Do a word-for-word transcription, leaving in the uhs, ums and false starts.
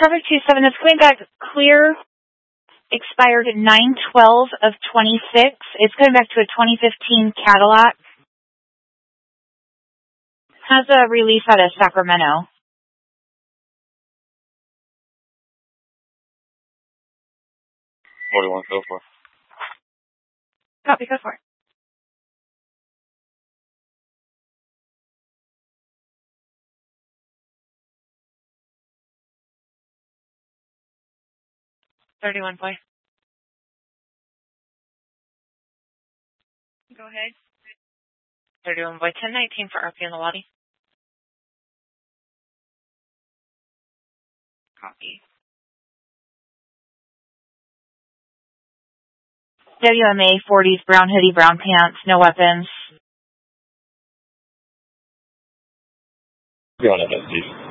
Traffic two seven, it's coming back clear. Expired nine twelve of twenty-six. It's coming back to a twenty fifteen Cadillac. Has a release out of Sacramento. What do you want to go for? Copy, go for it. thirty-one, boy. Go ahead. thirty-one, boy. ten nineteen for R P on the Wadi. Copy. W M A forties, brown hoodie, brown pants, no weapons. Go on, Steve.